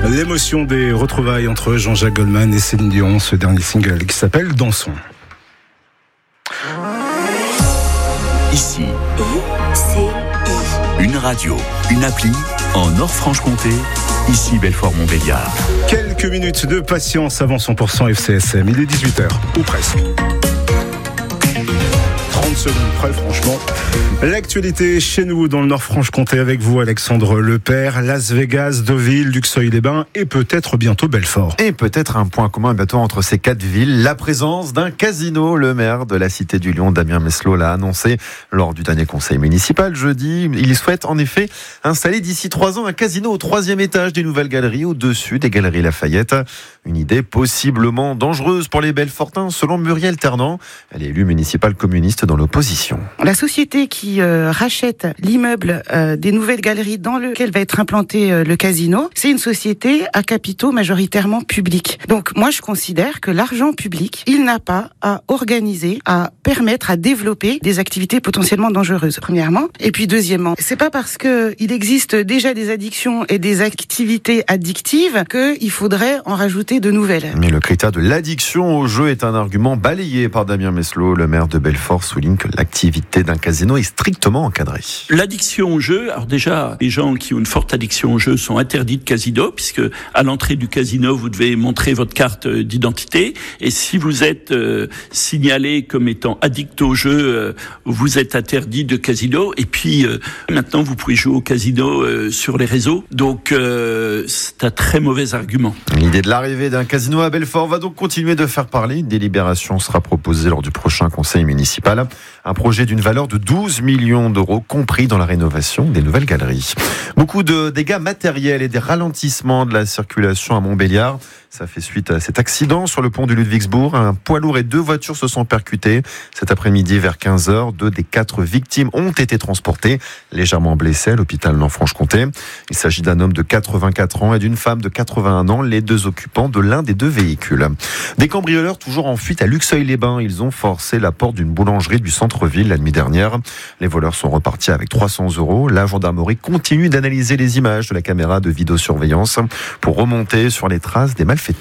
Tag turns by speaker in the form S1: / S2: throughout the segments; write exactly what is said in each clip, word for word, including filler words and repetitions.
S1: L'émotion des retrouvailles entre Jean-Jacques Goldman et Céline Dion, ce dernier single qui s'appelle Dansons.
S2: Ici, une radio, une appli en Nord-Franche-Comté. Ici Belfort-Montbéliard.
S1: Quelques minutes de patience avant cent pour cent F C S M. Il est dix-huit heures, ou presque. trente secondes près, franchement. L'actualité chez nous dans le Nord-Franche-Comté avec vous, Alexandre Lepère, Las Vegas, Deauville, Luxeuil-les-Bains et peut-être bientôt Belfort.
S3: Et peut-être un point commun bientôt entre ces quatre villes, la présence d'un casino. Le maire de la Cité du Lion, Damien Meslot, l'a annoncé lors du dernier conseil municipal jeudi. Il souhaite en effet installer d'ici trois ans un casino au troisième étage des nouvelles galeries, au-dessus des galeries Lafayette. Une idée possiblement dangereuse pour les Belfortins, selon Muriel Ternant. Elle est élue municipale communiste dans l'opposition.
S4: La société qui euh, rachète l'immeuble euh, des nouvelles galeries dans lequel va être implanté euh, le casino, c'est une société à capitaux majoritairement publics. Donc moi je considère que l'argent public, il n'a pas à organiser, à permettre, à développer des activités potentiellement dangereuses, premièrement. Et puis deuxièmement, c'est pas parce que il existe déjà des addictions et des activités addictives qu'il faudrait en rajouter de nouvelles.
S3: Mais le critère de l'addiction au jeu est un argument balayé par Damien Meslot. Le maire de Belfort souligne que l'activité d'un casino est strictement encadrée.
S5: L'addiction au jeu, alors déjà, les gens qui ont une forte addiction au jeu sont interdits de casino, puisque à l'entrée du casino, vous devez montrer votre carte d'identité. Et si vous êtes euh, signalé comme étant addict au jeu, euh, vous êtes interdit de casino. Et puis, euh, maintenant, vous pouvez jouer au casino euh, sur les réseaux. Donc, euh, c'est un très mauvais argument.
S3: L'idée de l'arrivée d'un casino à Belfort va donc continuer de faire parler. Une délibération sera proposée lors du prochain conseil municipal. Un projet d'une valeur de douze millions d'euros, compris dans la rénovation des nouvelles galeries. Beaucoup de dégâts matériels et des ralentissements de la circulation à Montbéliard. Ça fait suite à cet accident sur le pont du Ludwigsburg. Un poids lourd et deux voitures se sont percutées. Cet après-midi, vers quinze heures, deux des quatre victimes ont été transportées, légèrement blessées à l'hôpital Nord-Franche-Comté. Il s'agit d'un homme de quatre-vingt-quatre ans et d'une femme de quatre-vingt-un ans, les deux occupants de l'un des deux véhicules. Des cambrioleurs toujours en fuite à Luxeuil-les-Bains. Ils ont forcé la porte d'une boulangerie du centre-ville la nuit dernière. Les voleurs sont repartis avec trois cents euros. La gendarmerie continue d'analyser les images de la caméra de vidéosurveillance pour remonter sur les traces des malfaiteurs.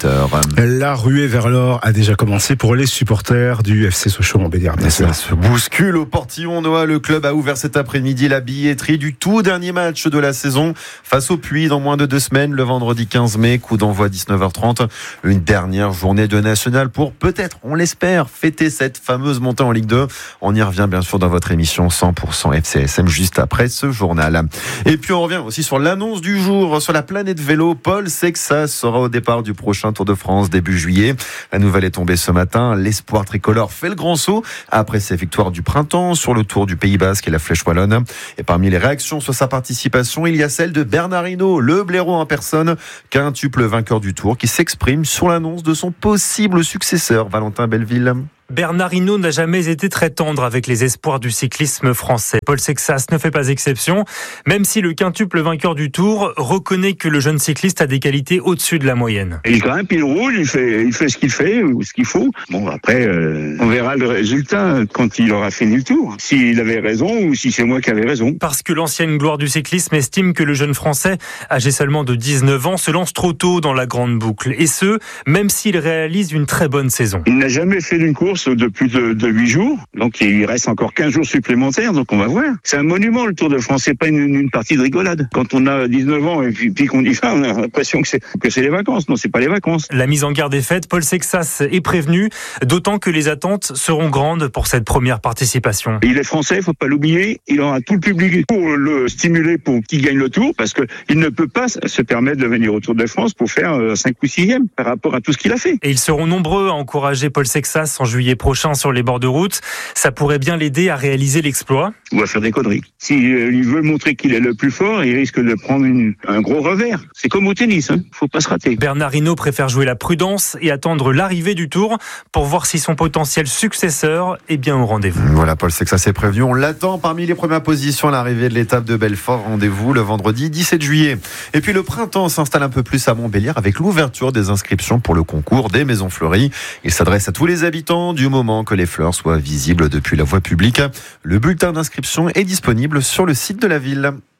S1: La ruée vers l'or a déjà commencé pour les supporters du F C Sochaux-Montbéliard.
S3: Ça se bouscule au Portillon Noah. Le club a ouvert cet après-midi la billetterie du tout dernier match de la saison face au Puy dans moins de deux semaines, le vendredi quinze mai, coup d'envoi dix-neuf heures trente. Une dernière journée de national pour peut-être, on l'espère, fêter cette fameuse montée en Ligue deux. On y revient bien sûr dans votre émission cent pour cent F C S M juste après ce journal. Et puis on revient aussi sur l'annonce du jour sur la planète vélo. Paul Sexas sera au départ du prochain Tour de France début juillet. La nouvelle est tombée ce matin. L'espoir tricolore fait le grand saut après ses victoires du printemps sur le Tour du Pays Basque et la Flèche Wallonne. Et parmi les réactions sur sa participation, il y a celle de Bernard Hinault, le blaireau en personne, quintuple vainqueur du Tour, qui s'exprime sur l'annonce de son possible successeur, Valentin Belleville.
S6: Bernard Hinault n'a jamais été très tendre avec les espoirs du cyclisme français. Paul Sexas ne fait pas exception, même si le quintuple vainqueur du Tour reconnaît que le jeune cycliste a des qualités au-dessus de la moyenne.
S7: Il grimpe, il roule, il fait, il fait ce qu'il fait ou ce qu'il faut. Bon, après, euh, on verra le résultat quand il aura fini le Tour. S'il avait raison ou si c'est moi qui avais raison.
S6: Parce que l'ancienne gloire du cyclisme estime que le jeune Français, âgé seulement de dix-neuf ans, se lance trop tôt dans la grande boucle. Et ce, même s'il réalise une très bonne saison.
S7: Il n'a jamais fait d'une course de plus de, de huit jours, donc il reste encore quinze jours supplémentaires, donc on va voir. C'est un monument le Tour de France, c'est pas une, une partie de rigolade. Quand on a dix-neuf ans et puis, puis qu'on dit ça, on a l'impression que c'est, que c'est les vacances. Non, c'est pas les vacances.
S6: La mise en garde est faite, Paul Sexas est prévenu, d'autant que les attentes seront grandes pour cette première participation.
S7: Il est français, il faut pas l'oublier, il aura tout le public pour le stimuler pour qu'il gagne le Tour, parce que il ne peut pas se permettre de venir au Tour de France pour faire cinq ou sixième par rapport à tout ce qu'il a fait.
S6: Et ils seront nombreux à encourager Paul Sexas en juillet prochain sur les bords de route. Ça pourrait bien l'aider à réaliser l'exploit.
S7: Ou à faire des conneries. S'il euh, veut montrer qu'il est le plus fort, il risque de prendre une, un gros revers. C'est comme au tennis, hein. Faut pas se rater.
S6: Bernard Hinault préfère jouer la prudence et attendre l'arrivée du Tour pour voir si son potentiel successeur est bien au rendez-vous.
S3: Voilà, Paul Sexas est prévenu. On l'attend parmi les premières positions à l'arrivée de l'étape de Belfort. Rendez-vous le vendredi dix-sept juillet. Et puis le printemps s'installe un peu plus à Montbéliard avec l'ouverture des inscriptions pour le concours des Maisons Fleuries. Il s'adresse à tous les habitants du moment que les fleurs soient visibles depuis la voie publique. Le bulletin d'inscription est disponible sur le site de la ville.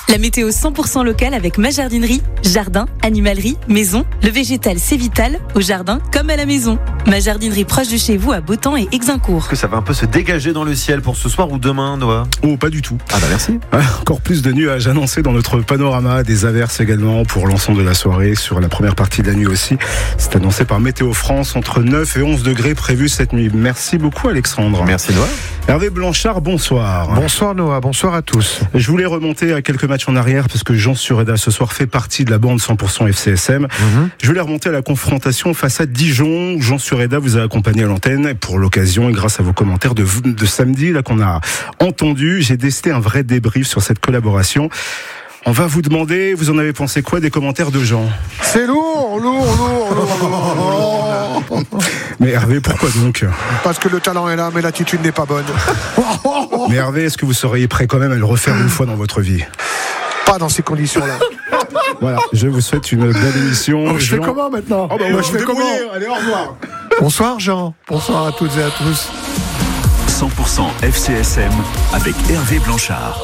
S8: La météo cent pour cent locale avec ma jardinerie. Jardin, animalerie, maison. Le végétal, c'est vital, au jardin comme à la maison. Ma jardinerie proche de chez vous à Beautemps et Exincourt.
S3: Est-ce que ça va un peu se dégager dans le ciel pour ce soir ou demain, Noah?
S1: Oh, pas du tout.
S3: Ah bah merci.
S1: Encore plus de nuages annoncés dans notre panorama, des averses également pour l'ensemble de la soirée, sur la première partie de la nuit aussi. C'est annoncé par Météo France, entre neuf et onze degrés prévus cette nuit. Merci beaucoup Alexandre.
S3: Merci Noah.
S1: Hervé Blanchard, bonsoir.
S9: Bonsoir Noah, bonsoir à tous.
S1: Je voulais remonter à quelques matchs en arrière parce que Jean Sureda ce soir fait partie de la bande cent pour cent F C S M. Mm-hmm. Je voulais remonter à la confrontation face à Dijon. Jean Sureda vous a accompagné à l'antenne pour l'occasion et grâce à vos commentaires de, de samedi là qu'on a entendu, j'ai décidé un vrai débrief sur cette collaboration. On va vous demander, vous en avez pensé quoi des commentaires de Jean?
S9: C'est lourd, lourd, lourd, lourd, lourd.
S1: Mais Hervé, pourquoi donc?
S9: Parce que le talent est là, mais l'attitude n'est pas bonne.
S1: Mais Hervé, est-ce que vous seriez prêt quand même à le refaire une fois dans votre vie?
S9: Pas dans ces conditions-là.
S1: Voilà, je vous souhaite une belle émission.
S9: Oh, je Jean... fais comment maintenant?
S1: Oh bah,
S9: Moi, je fais comment?
S1: Allez, au revoir.
S9: Bonsoir Jean, bonsoir à toutes et à tous.
S2: cent pour cent F C S M avec Hervé Blanchard.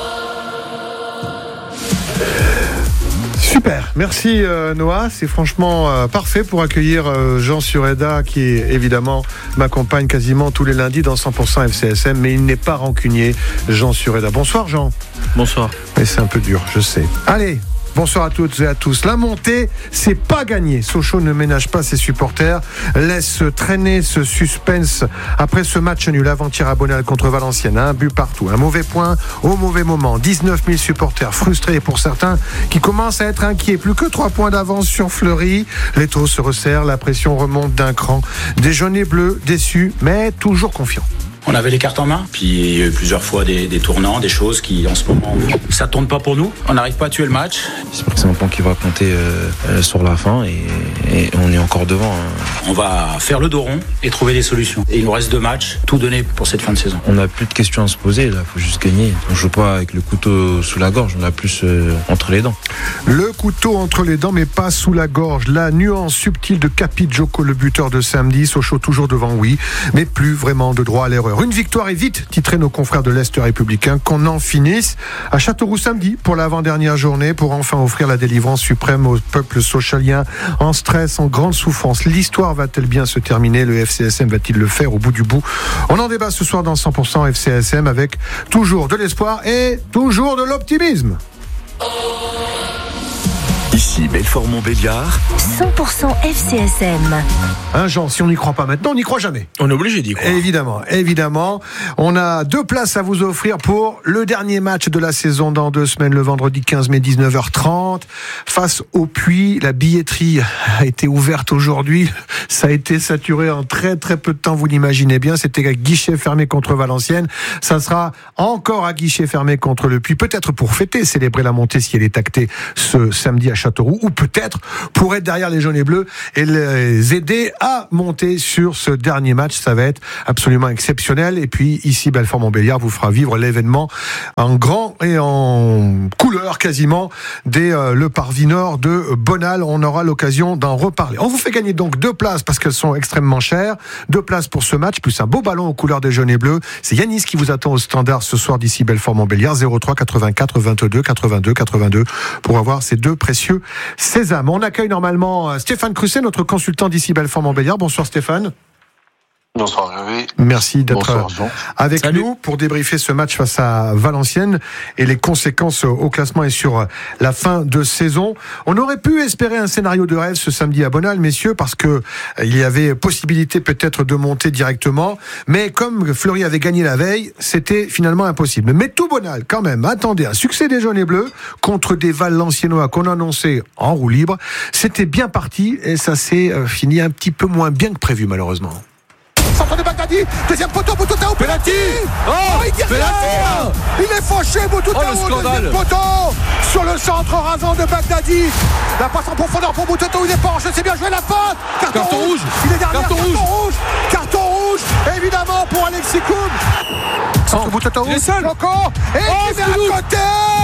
S9: Super, merci euh, Noah, c'est franchement euh, parfait pour accueillir euh, Jean Sureda qui évidemment m'accompagne quasiment tous les lundis dans cent pour cent F C S M, mais il n'est pas rancunier, Jean Sureda. Bonsoir Jean.
S10: Bonsoir.
S9: Mais c'est un peu dur, je sais. Allez, bonsoir à toutes et à tous. La montée, c'est pas gagné. Sochaux ne ménage pas ses supporters, laisse traîner ce suspense après ce match nul avant-hier à Bonal contre Valenciennes. Un but partout, un mauvais point au mauvais moment. dix-neuf mille supporters frustrés pour certains qui commencent à être inquiets. Plus que trois points d'avance sur Fleury. Les taux se resserrent, la pression remonte d'un cran. Des jaunes et bleus déçus, mais toujours confiants.
S10: On avait les cartes en main, puis il y a eu plusieurs fois des, des tournants, des choses qui en ce moment ça tourne pas pour nous. On n'arrive pas à tuer le match.
S11: J'espère que c'est un point qui va compter euh, sur la fin et, et on est encore devant. Hein.
S10: On va faire le dos rond et trouver des solutions. Et il nous reste deux matchs, tout donner pour cette fin de saison.
S11: On n'a plus de questions à se poser, là, faut juste gagner. On joue pas avec le couteau sous la gorge, on a plus euh, entre les dents.
S9: Le couteau entre les dents, mais pas sous la gorge. La nuance subtile de Capi Djoko, le buteur de samedi. Sochaux toujours devant, oui, mais plus vraiment de droit à l'erreur. Une victoire et vite, titraient nos confrères de l'Est républicain, qu'on en finisse à Châteauroux samedi pour l'avant-dernière journée, pour enfin offrir la délivrance suprême au peuple sochalien en stress, en grande souffrance. L'histoire va-t-elle bien se terminer? Le F C S M va-t-il le faire au bout du bout? On en débat ce soir dans cent pour cent F C S M avec toujours de l'espoir et toujours de l'optimisme.
S2: Ici Belfort-Montbéliard.
S8: cent pour cent F C S M.
S9: Hein, Jean, si on n'y croit pas maintenant, on n'y croit jamais.
S10: On est obligé d'y croire.
S9: Évidemment, évidemment. On a deux places à vous offrir pour le dernier match de la saison dans deux semaines, le vendredi quinze mai, dix-neuf heures trente. Face au Puy, la billetterie a été ouverte aujourd'hui. Ça a été saturé en très très peu de temps, vous l'imaginez bien. C'était à guichet fermé contre Valenciennes. Ça sera encore à guichet fermé contre le Puy. Peut-être pour fêter, célébrer la montée si elle est actée ce samedi à Châteauroux, ou peut-être pour être derrière les jaunes et bleus et les aider à monter sur ce dernier match. Ça va être absolument exceptionnel. Et puis ici, Belfort-Montbéliard vous fera vivre l'événement en grand et en couleur quasiment dès euh, le parvis nord de Bonal. On aura l'occasion d'en reparler. On vous fait gagner donc deux places parce qu'elles sont extrêmement chères. Deux places pour ce match, plus un beau ballon aux couleurs des jaunes et bleus. C'est Yanis qui vous attend au standard ce soir d'ici Belfort-Montbéliard. zéro trois quatre-vingt-quatre vingt-deux quatre-vingt-deux quatre-vingt-deux pour avoir ces deux précieux sésames. On accueille normalement Stéphane Crusset, notre consultant d'ici Belfort-Montbéliard. Bonsoir Stéphane.
S12: Bonsoir Hervé.
S9: Merci d'être
S12: Bonsoir,
S9: avec
S12: Salut.
S9: nous pour débriefer ce match face à Valenciennes et les conséquences au classement et sur la fin de saison. On aurait pu espérer un scénario de rêve ce samedi à Bonal, messieurs, parce que il y avait possibilité peut-être de monter directement, mais comme Fleury avait gagné la veille, c'était finalement impossible. Mais tout Bonal, quand même, attendez un succès des jaunes et bleus contre des Valenciennois qu'on annonçait en roue libre. C'était bien parti et ça s'est fini un petit peu moins bien que prévu, malheureusement. Centre de Bagdadi, deuxième poteau, Boutouta au penalty. Oh, oh, il dit rien. Il est fauché, Boutouta
S13: oh,
S9: au deuxième poteau sur le centre rasant de Bagdadi. La passe en profondeur pour Boutouta, il est penche, c'est bien joué la faute. Carton, carton rouge. rouge. Il est derrière, carton, carton rouge. rouge. Carton rouge, évidemment pour Alexis Koum. Centre oh, Boutouta rouge. Loco, et oh, qui met à côté.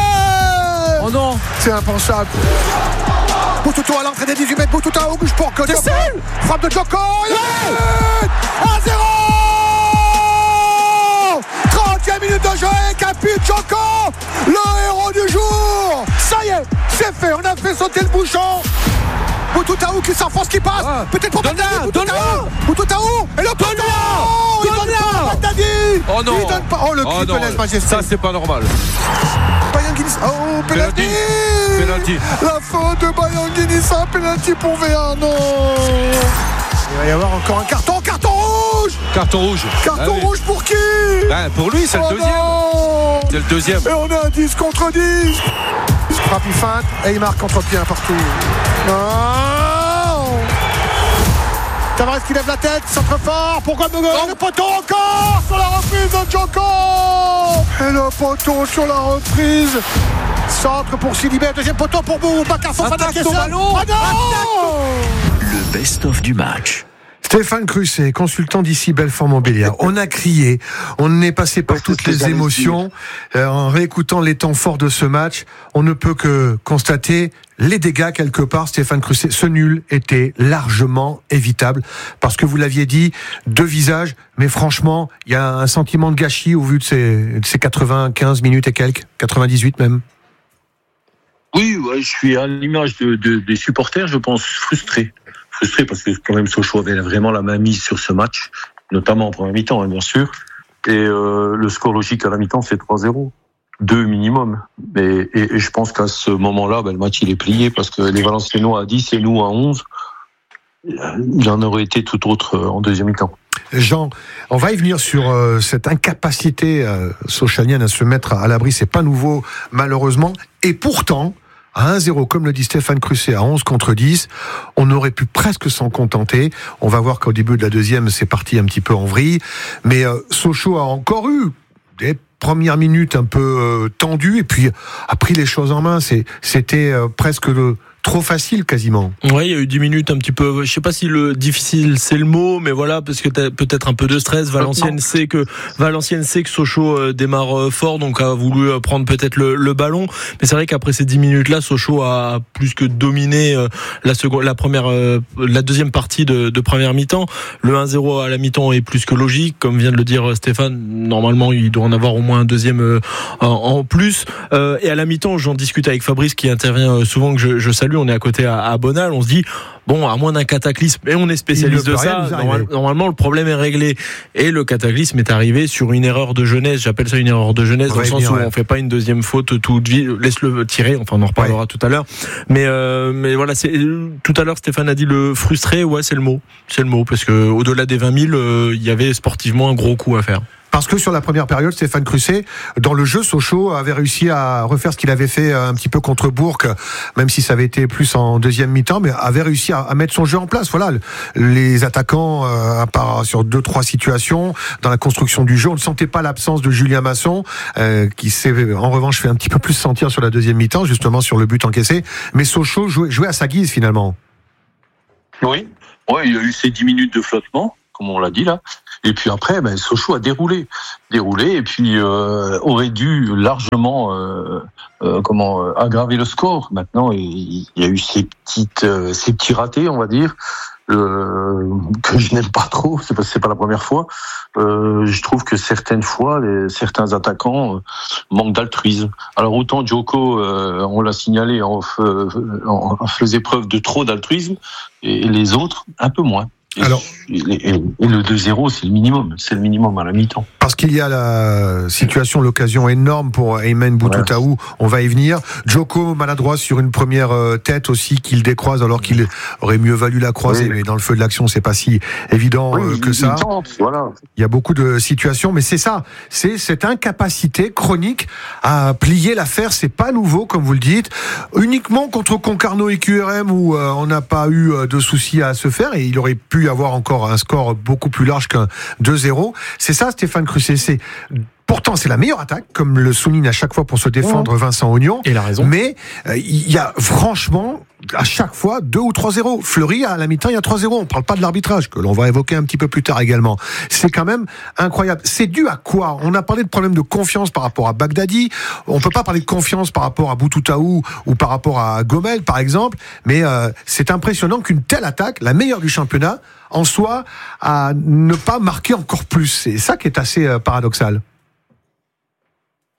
S9: Oh non, c'est impensable. Boutouta à l'entrée des dix-huit mètres, Boutouta au bouge pour Côte. Frappe de Djoko. un zéro. trentième minutes de jeu, Capi Djoko, le héros du jour. Ça y est, c'est fait, on a fait sauter le bouchon. Boutouttaou qui s'enfonce, qui passe. Ah. Peut-être pour Bagdadi. Boutouttaou. Boutouttaou. Et le poteau. Il donne pas Bagdadi.
S13: Oh non.
S9: Il donne pas. Oh le
S13: oh
S9: triple S majesté.
S13: Ça c'est pas normal.
S9: Bayanguinis. Oh penalty.
S13: Penalty.
S9: La faute de Bayanguinis. Un penalty pour V un. Non. Il va y avoir encore un carton. Carton rouge.
S13: Carton rouge.
S9: Carton ah, oui. rouge pour qui?
S13: Ben, pour lui c'est oh le deuxième.
S9: Non.
S13: C'est le deuxième.
S9: Et on a un dix contre dix. Frappe, il feinte et il marque contre-pied un partout. Non. Tavares qui lève la tête, centre fort, pourquoi me oh. Le poteau encore sur la reprise de Djoko. Et le poteau sur la reprise. Centre pour Sidibé, deuxième poteau pour Bou. Bakar Fofana qui est seul. Oh non.
S2: Le best-of du match.
S9: Stéphane Crusset, consultant d'ici Belfort-Montbéliard. On a crié, on est passé par toutes les émotions. Euh, en réécoutant les temps forts de ce match, on ne peut que constater les dégâts quelque part. Stéphane Crusset, ce nul était largement évitable parce que vous l'aviez dit, deux visages, mais franchement, il y a un sentiment de gâchis au vu de ces, de ces quatre-vingt-quinze minutes et quelques, quatre-vingt-dix-huit même.
S14: Oui, ouais, je suis à l'image de, de, des supporters, je pense, frustrés. Frustré parce que quand même Sochaux avait vraiment la main mise sur ce match, notamment en première mi-temps, hein, bien sûr. Et euh, le score logique à la mi-temps, c'est trois zéro. Deux minimum. Et, et, et je pense qu'à ce moment-là, ben, le match il est plié parce que les Valenciennois à dix et nous à onze, il en aurait été tout autre en deuxième mi-temps.
S9: Jean, on va y venir sur euh, cette incapacité euh, sochalienne à se mettre à l'abri. C'est pas nouveau, malheureusement. Et pourtant, à un zéro, comme le dit Stéphane Crusset, à onze contre dix, on aurait pu presque s'en contenter. On va voir qu'au début de la deuxième, c'est parti un petit peu en vrille. Mais euh, Sochaux a encore eu des premières minutes un peu euh, tendues et puis a pris les choses en main. C'est, c'était euh, presque le... trop facile quasiment.
S11: Ouais, il y a eu dix minutes un petit peu, je sais pas si le difficile c'est le mot, mais voilà, parce que t'as peut-être un peu de stress. Valenciennes sait que Valenciennes sait que Sochaux euh, démarre euh, fort, donc a voulu euh, prendre peut-être le, le ballon. Mais c'est vrai qu'après ces dix minutes-là, Sochaux a plus que dominé euh, la seconde, la première, euh, la deuxième partie de, de première mi-temps. Le un zéro à la mi-temps est plus que logique, comme vient de le dire Stéphane. Normalement, il doit en avoir au moins un deuxième euh, en, en plus. Euh, et à la mi-temps, j'en discute avec Fabrice qui intervient souvent, que je, je salue. On est à côté à, à Bonal, on se dit bon, à moins d'un cataclysme, et on est spécialiste de ça, normal, normalement le problème est réglé. Et le cataclysme est arrivé sur une erreur de jeunesse. J'appelle ça une erreur de jeunesse, dans le sens où ouais. on fait pas une deuxième faute tout de vie, laisse-le tirer. Enfin, on en reparlera ouais. tout à l'heure. Mais euh, mais voilà, c'est tout à l'heure Stéphane a dit le frustré. Ouais, c'est le mot, c'est le mot, parce que au-delà des vingt mille, euh, il y avait sportivement un gros coup à faire.
S9: Parce que sur la première période, Stéphane Crusset, dans le jeu, Sochaux avait réussi à refaire ce qu'il avait fait un petit peu contre Bourg, même si ça avait été plus en deuxième mi-temps, mais avait réussi à mettre son jeu en place. Voilà, les attaquants, à part sur deux, trois situations, dans la construction du jeu, on ne sentait pas l'absence de Julien Masson, euh, qui s'est en revanche fait un petit peu plus sentir sur la deuxième mi-temps, justement sur le but encaissé. Mais Sochaux jouait, jouait à sa guise finalement.
S14: Oui, ouais, il y a eu ces dix minutes de flottement, comme on l'a dit là. Et puis après, ben, Sochaux a déroulé, déroulé, et puis euh, aurait dû largement euh, euh, comment euh, aggraver le score. Maintenant, il y a eu ces petites, euh, ces petits ratés, on va dire, euh, que je n'aime pas trop. C'est pas, c'est pas la première fois. Euh, je trouve que certaines fois, les, certains attaquants euh, manquent d'altruisme. Alors autant Djoko, euh, on l'a signalé, en, en, en faisait preuve de trop d'altruisme, et les autres un peu moins. Et, Alors, et, et le deux zéro, c'est le minimum, c'est le minimum à la mi-temps.
S9: Parce qu'il y a la situation, l'occasion énorme pour Aymen Boutouttaou, on va y venir. Djoko maladroit sur une première tête aussi qu'il décroise alors qu'il aurait mieux valu la croiser, oui. mais dans le feu de l'action, c'est pas si évident oui, que ça.
S14: Tente, voilà.
S9: Il y a beaucoup de situations, mais c'est ça, c'est cette incapacité chronique à plier l'affaire, c'est pas nouveau comme vous le dites. Uniquement contre Concarneau et Q R M où on n'a pas eu de soucis à se faire et il aurait pu y avoir encore un score beaucoup plus large qu'un deux zéro. C'est ça, Stéphane Crusset. C'est, pourtant, c'est la meilleure attaque, comme le souligne à chaque fois pour se défendre Vincent Ognon.
S11: Et il a raison.
S9: Mais euh, il y a franchement, à chaque fois, deux ou trois zéro. Fleury, à la mi-temps, il y a trois zéro. On ne parle pas de l'arbitrage, que l'on va évoquer un petit peu plus tard également. C'est quand même incroyable. C'est dû à quoi ? On a parlé de problème de confiance par rapport à Bagdadi. On ne peut pas parler de confiance par rapport à Boutouttaou ou par rapport à Gomel, par exemple. Mais euh, c'est impressionnant qu'une telle attaque, la meilleure du championnat, en soit à ne pas marquer encore plus. C'est ça qui est assez euh, paradoxal.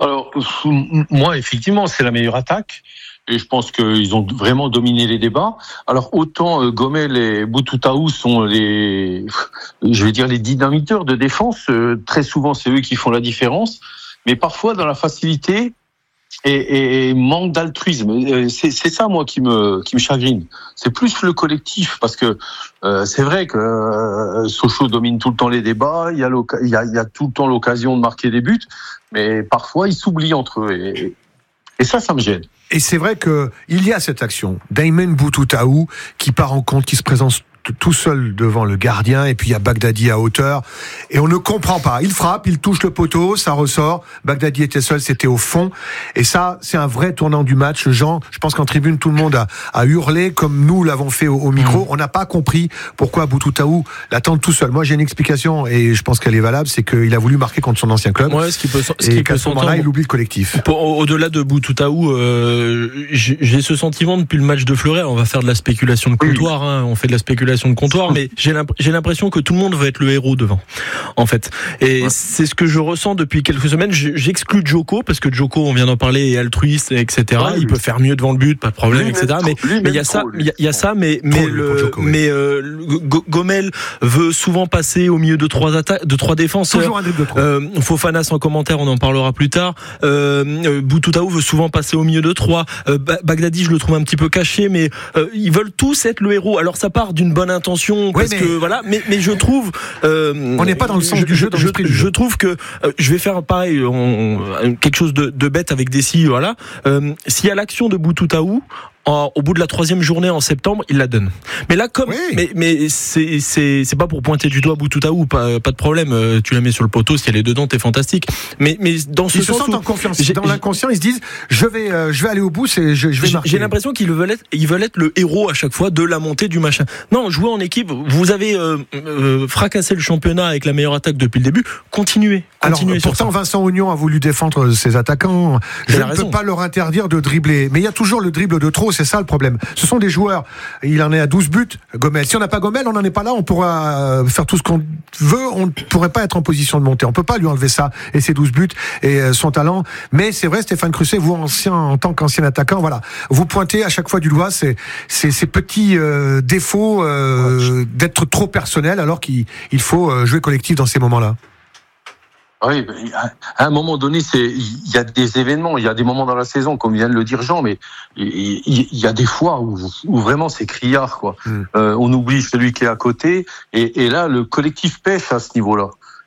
S14: Alors, moi, effectivement, c'est la meilleure attaque. Et je pense qu'ils ont vraiment dominé les débats. Alors, autant euh, Gomel et Boutoutaou sont les, je vais dire, les dynamiteurs de défense. Euh, très souvent, c'est eux qui font la différence. Mais parfois, dans la facilité et, et, et manque d'altruisme. Euh, c'est, c'est ça, moi, qui me, qui me chagrine. C'est plus le collectif, parce que euh, c'est vrai que euh, Sochaux domine tout le temps les débats. Il y a, il y a, il y a tout le temps l'occasion de marquer des buts. Mais parfois, ils s'oublient entre eux. Et, et ça, ça me gêne.
S9: Et c'est vrai que il y a cette action d'Aymen Boutoutaou qui part en compte, qui se présente tout seul devant le gardien, et puis il y a Bagdadi à hauteur, et on ne comprend pas. Il frappe, il touche le poteau, ça ressort. Bagdadi était seul, c'était au fond, et ça, c'est un vrai tournant du match. Jean, je pense qu'en tribune, tout le monde a, a hurlé, comme nous l'avons fait au, au micro. Mmh. On n'a pas compris pourquoi Boutoutaou l'attend tout seul. Moi, j'ai une explication, et je pense qu'elle est valable, c'est qu'il a voulu marquer contre son ancien club.
S11: Ouais, ce qui peut, ce
S9: et
S11: qui
S9: qu'à
S11: peut
S9: ce moment-là, il oublie le collectif.
S11: Pour, au-delà de Boutoutaou, euh, j'ai ce sentiment depuis le match de Fleuret. On va faire de la spéculation de comptoir, hein, on fait de la spéculation de comptoir, mais j'ai l'impression que tout le monde veut être le héros devant, en fait. Et ouais. C'est ce que je ressens depuis quelques semaines. J'exclus Djoko, parce que Djoko, on vient d'en parler, est altruiste, et cetera. Ouais, il peut faire mieux devant le but, pas de problème, lui et cetera. Mais il y a ça, il y, y a ça, mais mais le, Djoko, oui. mais euh, Gomel veut souvent passer au milieu de trois attaques, de trois défenseurs.
S9: Toujours un dribble de trop.
S11: Euh, Fofana sans commentaire, on en parlera plus tard. Euh, Boutoutaou veut souvent passer au milieu de trois. Euh, Bagdadi, je le trouve un petit peu caché, mais euh, ils veulent tous être le héros. Alors ça part d'une bonne intention.
S9: Oui,
S11: parce mais... que voilà, mais mais je trouve euh,
S9: on n'est pas dans le sens
S11: je,
S9: du jeu. Dans
S11: je,
S9: je,
S11: je trouve que euh, je vais faire pareil, on, on, quelque chose de, de bête avec Dessy, voilà. Euh, S'il y a l'action de Boutoutaou, En, au bout de la troisième journée en septembre, il la donne. Mais là, comme, oui. mais, mais c'est, c'est, c'est pas pour pointer du doigt Boutoutaou, pas, pas de problème. Euh, tu la mets sur le poteau, si elle est dedans, t'es fantastique. Mais, mais dans ce
S9: ils
S11: sens
S9: se sentent
S11: où,
S9: en confiance. Dans l'inconscient, ils se disent, je vais, euh, je vais aller au bout, c'est, je, je vais marquer.
S11: J'ai l'impression qu'ils veulent être, ils veulent être le héros à chaque fois de la montée du machin. Non, jouer en équipe. Vous avez euh, euh, fracassé le championnat avec la meilleure attaque depuis le début. Continuez. continuez
S9: Alors, pourtant, Vincent Oignon a voulu défendre ses attaquants. Je ne peux pas leur interdire de dribbler. Mais il y a toujours le dribble de trop, c'est ça le problème. Ce sont des joueurs, il en est à douze buts, Gomel. Si on n'a pas Gomel, on n'en est pas là, on pourra faire tout ce qu'on veut, on ne pourrait pas être en position de monter. On ne peut pas lui enlever ça et ses douze buts et son talent. Mais c'est vrai, Stéphane Crucet, vous ancien, en tant qu'ancien attaquant, voilà, vous pointez à chaque fois du doigt ces, ces, ces petits euh, défauts euh, d'être trop personnel, alors qu'il il faut jouer collectif dans ces moments-là.
S14: Oui, à un moment donné, c'est il y a des événements, il y a des moments dans la saison, comme vient de le dire Jean, mais il y a des fois où, où vraiment c'est criard, quoi. Mm. Euh, on oublie celui qui est à côté, et, et là le collectif pêche à ce niveau-là.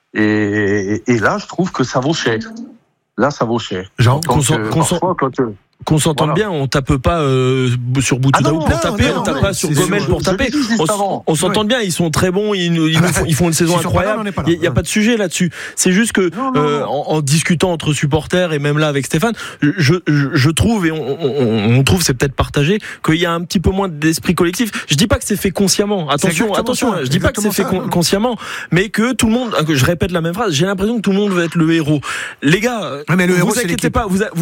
S14: Et, et là, je trouve que ça vaut cher. Là, ça vaut cher.
S11: Jean, qu'on Qu'on s'entende voilà. bien, on tape pas euh, sur Boutoutaou ah pour taper, non, on tape non, pas sur Gomel pour taper. On, on s'entend ouais. bien, ils sont très bons, ils, ils, ah, font, ils font une saison si incroyable. Il n'y a, a pas de sujet là-dessus. C'est juste que non, non, euh, en, en discutant entre supporters et même là avec Stéphane, je, je, je trouve et on, on, on trouve c'est peut-être partagé qu'il y a un petit peu moins d'esprit collectif. Je dis pas que c'est fait consciemment. Attention, attention. Ça, je dis pas que c'est fait ça, consciemment, mais que tout le monde. Je répète la même phrase. J'ai l'impression que tout le monde veut être le héros. Les gars,
S9: ouais, mais le
S14: vous
S9: héros,
S14: inquiétez pas. Vous